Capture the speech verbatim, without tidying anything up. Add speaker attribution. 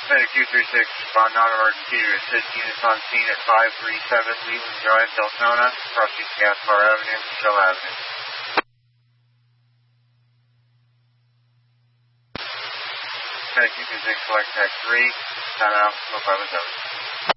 Speaker 1: Medic two three six, respond non-emergency to assist units on scene at five three seven Leland Drive, Deltona, crossing Gaspar Avenue, Shell Avenue. Medic two three six, select tech three, time out, four five seven.